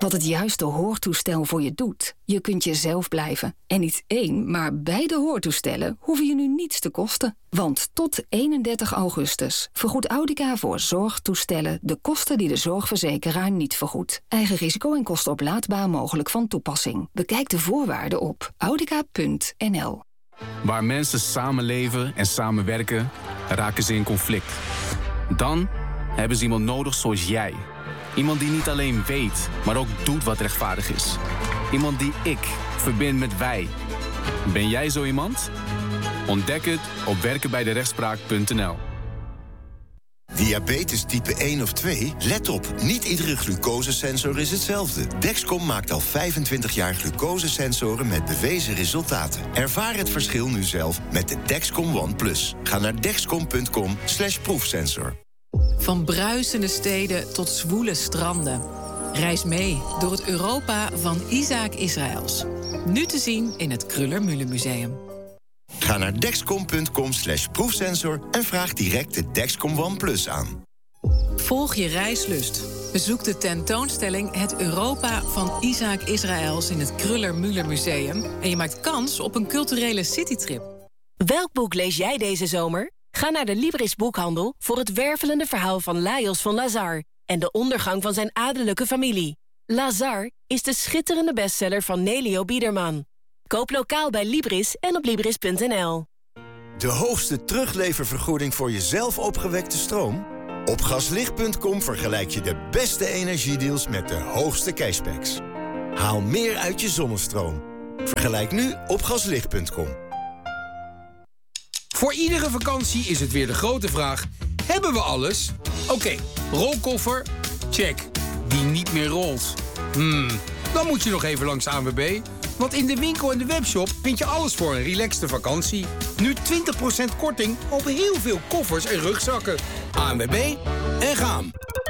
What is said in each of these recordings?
wat het juiste hoortoestel voor je doet. Je kunt jezelf blijven. En niet 1, maar beide hoortoestellen hoeven je nu niets te kosten. Want tot 31 augustus vergoedt Audica voor zorgtoestellen de kosten die de zorgverzekeraar niet vergoedt. Eigen risico en kosten oplaadbaar mogelijk van toepassing. Bekijk de voorwaarden op audica.nl. Waar mensen samenleven en samenwerken, raken ze in conflict. Dan hebben ze iemand nodig zoals jij. Iemand die niet alleen weet, maar ook doet wat rechtvaardig is. Iemand die ik verbind met wij. Ben jij zo iemand? Ontdek het op werkenbijderechtspraak.nl. Diabetes type 1 of 2? Let op, niet iedere glucosesensor is hetzelfde. Dexcom maakt al 25 jaar glucosesensoren met bewezen resultaten. Ervaar het verschil nu zelf met de Dexcom ONE+. Ga naar dexcom.com/proefsensor. Van bruisende steden tot zwoele stranden. Reis mee door het Europa van Isaac Israëls. Nu te zien in het Kruller-Müller Museum. Ga naar dexcom.com/proefsensor en vraag direct de Dexcom ONE+ aan. Volg je reislust. Bezoek de tentoonstelling Het Europa van Isaac Israëls in het Kruller-Müller Museum en je maakt kans op een culturele citytrip. Welk boek lees jij deze zomer? Ga naar de Libris boekhandel voor het wervelende verhaal van Lajos van Lazar en de ondergang van zijn adellijke familie. Lazar is de schitterende bestseller van Nelio Biederman. Koop lokaal bij Libris en op Libris.nl. De hoogste terugleververgoeding voor jezelf opgewekte stroom? Op gaslicht.com vergelijk je de beste energiedeals met de hoogste cashbacks. Haal meer uit je zonnestroom. Vergelijk nu op gaslicht.com. Voor iedere vakantie is het weer de grote vraag: hebben we alles? Oké, rolkoffer? Check. Die niet meer rolt? Dan moet je nog even langs ANWB. Want in de winkel en de webshop vind je alles voor een relaxte vakantie. Nu 20% korting op heel veel koffers en rugzakken. ANWB en gaan.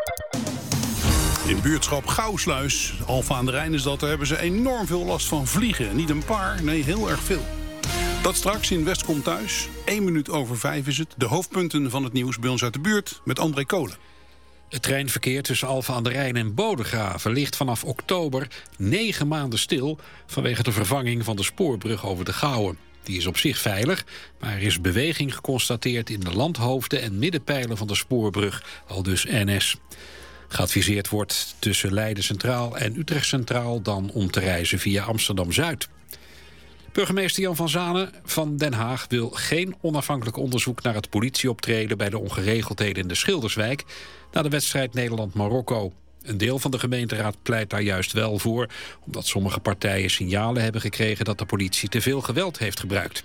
In buurtschap Gouwsluis, Alphen aan de Rijn is dat, daar hebben ze enorm veel last van vliegen. Niet een paar, nee, heel erg veel. Dat straks in West komt thuis. 5:01 is het. De hoofdpunten van het nieuws bij ons uit de buurt met André Kolen. Het treinverkeer tussen Alphen aan de Rijn en Bodegraven ligt vanaf oktober 9 maanden stil vanwege de vervanging van de spoorbrug over de Gouwen. Die is op zich veilig, maar er is beweging geconstateerd in de landhoofden en middenpijlen van de spoorbrug, aldus NS. Geadviseerd wordt tussen Leiden Centraal en Utrecht Centraal dan om te reizen via Amsterdam-Zuid. Burgemeester Jan van Zanen van Den Haag wil geen onafhankelijk onderzoek naar het politieoptreden bij de ongeregeldheden in de Schilderswijk na de wedstrijd Nederland-Marokko. Een deel van de gemeenteraad pleit daar juist wel voor, omdat sommige partijen signalen hebben gekregen dat de politie te veel geweld heeft gebruikt.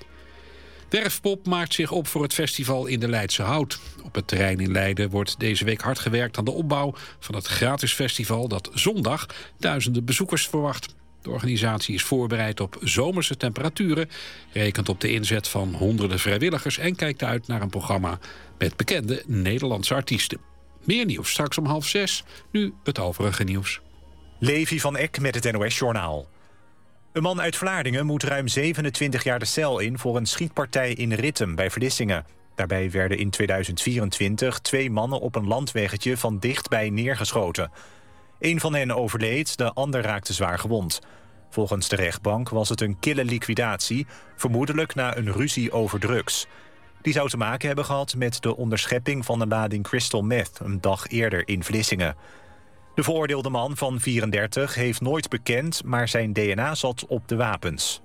Werfpop maakt zich op voor het festival in de Leidse Hout. Op het terrein in Leiden wordt deze week hard gewerkt aan de opbauw van het gratis festival dat zondag duizenden bezoekers verwacht. De organisatie is voorbereid op zomerse temperaturen, rekent op de inzet van honderden vrijwilligers en kijkt uit naar een programma met bekende Nederlandse artiesten. Meer nieuws straks om 5:30, nu het overige nieuws. Levi van Eck met het NOS-journaal. Een man uit Vlaardingen moet ruim 27 jaar de cel in voor een schietpartij in Rittem bij Vlissingen. Daarbij werden in 2024 2 mannen op een landweggetje van dichtbij neergeschoten. Een van hen overleed, de ander raakte zwaar gewond. Volgens de rechtbank was het een kille liquidatie, vermoedelijk na een ruzie over drugs. Die zou te maken hebben gehad met de onderschepping van een lading crystal meth een dag eerder in Vlissingen. De veroordeelde man van 34 heeft nooit bekend, maar zijn DNA zat op de wapens.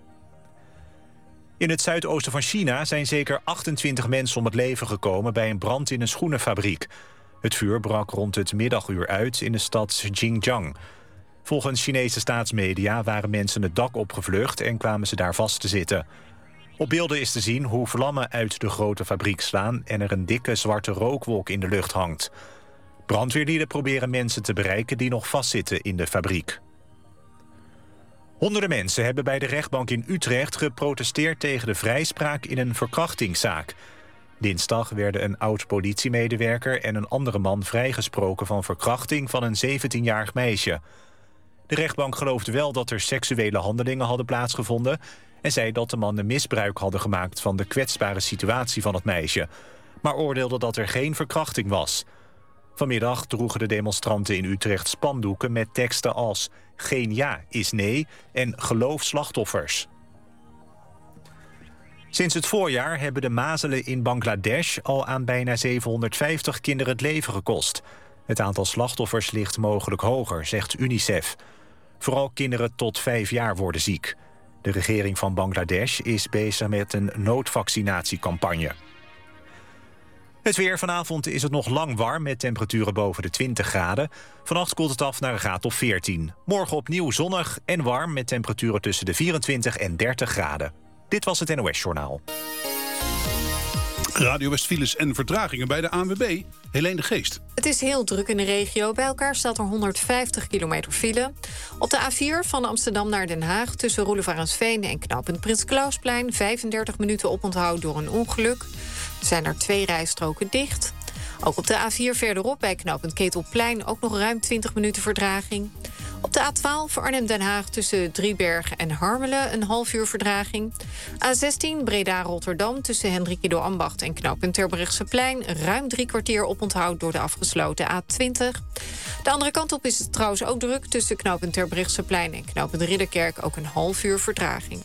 In het zuidoosten van China zijn zeker 28 mensen om het leven gekomen bij een brand in een schoenenfabriek. Het vuur brak rond het middaguur uit in de stad Xinjiang. Volgens Chinese staatsmedia waren mensen het dak opgevlucht en kwamen ze daar vast te zitten. Op beelden is te zien hoe vlammen uit de grote fabriek slaan en er een dikke zwarte rookwolk in de lucht hangt. Brandweerlieden proberen mensen te bereiken die nog vastzitten in de fabriek. Honderden mensen hebben bij de rechtbank in Utrecht geprotesteerd tegen de vrijspraak in een verkrachtingszaak. Dinsdag werden een oud-politiemedewerker en een andere man vrijgesproken van verkrachting van een 17-jarig meisje. De rechtbank geloofde wel dat er seksuele handelingen hadden plaatsgevonden en zei dat de mannen misbruik hadden gemaakt van de kwetsbare situatie van het meisje, maar oordeelde dat er geen verkrachting was. Vanmiddag droegen de demonstranten in Utrecht spandoeken met teksten als geen ja is nee en geloof slachtoffers. Sinds het voorjaar hebben de mazelen in Bangladesh al aan bijna 750 kinderen het leven gekost. Het aantal slachtoffers ligt mogelijk hoger, zegt UNICEF. Vooral kinderen tot 5 jaar worden ziek. De regering van Bangladesh is bezig met een noodvaccinatiecampagne. Het weer. Vanavond is het nog lang warm met temperaturen boven de 20 graden. Vannacht koelt het af naar een graad of 14. Morgen opnieuw zonnig en warm met temperaturen tussen de 24 en 30 graden. Dit was het NOS Journaal. Radio West-files en vertragingen bij de ANWB. Helene de Geest. Het is heel druk in de regio. Bij elkaar staat er 150 kilometer file. Op de A4 van Amsterdam naar Den Haag tussen Roelevarensveen en knooppunt Prins Clausplein 35 minuten oponthoud door een ongeluk. Er zijn er 2 rijstroken dicht. Ook op de A4 verderop bij knooppunt Ketelplein ook nog ruim 20 minuten vertraging. Op de A12 voor Arnhem-Den Haag tussen Driebergen en Harmelen een half uur vertraging. A16 Breda-Rotterdam tussen Hendrikido Ambacht en knooppunt Terbrechtseplein ruim 3 kwartier oponthoud door de afgesloten A20. De andere kant op is het trouwens ook druk tussen knooppunt Terbrechtseplein en knooppunt Ridderkerk ook een half uur vertraging.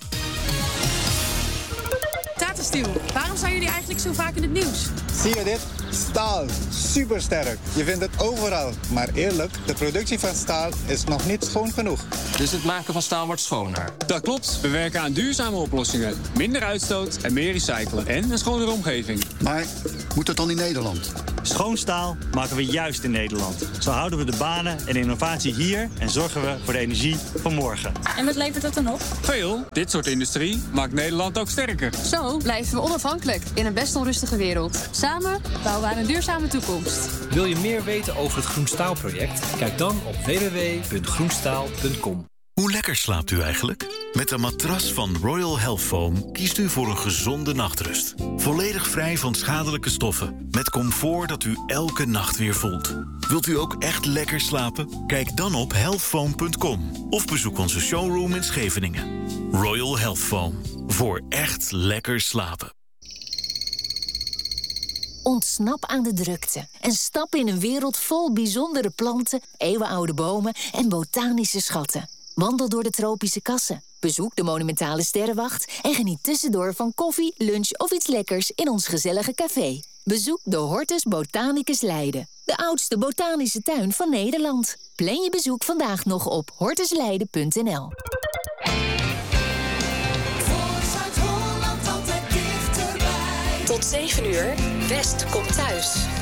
Tata Steel, waarom zijn jullie eigenlijk zo vaak in het nieuws? Zie je dit? Staal. Supersterk. Je vindt het overal. Maar eerlijk, de productie van staal is nog niet schoon genoeg. Dus het maken van staal wordt schoner? Dat klopt. We werken aan duurzame oplossingen. Minder uitstoot en meer recyclen. En een schonere omgeving. Maar moet het dan in Nederland? Schoon staal maken we juist in Nederland. Zo houden we de banen en innovatie hier en zorgen we voor de energie van morgen. En wat levert dat dan op? Veel. Dit soort industrie maakt Nederland ook sterker. Zo blijven we onafhankelijk in een best onrustige wereld. Samen bouwen we aan een duurzame toekomst. Wil je meer weten over het Groenstaalproject? Kijk dan op www.groenstaal.com. Hoe lekker slaapt u eigenlijk? Met een matras van Royal Health Foam kiest u voor een gezonde nachtrust. Volledig vrij van schadelijke stoffen. Met comfort dat u elke nacht weer voelt. Wilt u ook echt lekker slapen? Kijk dan op healthfoam.com of bezoek onze showroom in Scheveningen. Royal Health Foam. Voor echt lekker slapen. Ontsnap aan de drukte en stap in een wereld vol bijzondere planten, eeuwenoude bomen en botanische schatten. Wandel door de tropische kassen, bezoek de monumentale sterrenwacht en geniet tussendoor van koffie, lunch of iets lekkers in ons gezellige café. Bezoek de Hortus Botanicus Leiden, de oudste botanische tuin van Nederland. Plan je bezoek vandaag nog op hortusleiden.nl. Tot 7 uur, West komt thuis.